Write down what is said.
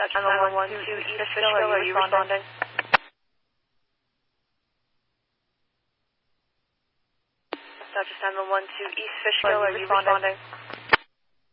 Dodge 911 to East Fishkill, are you responding? Dodge 911 to East Fishkill, are you responding?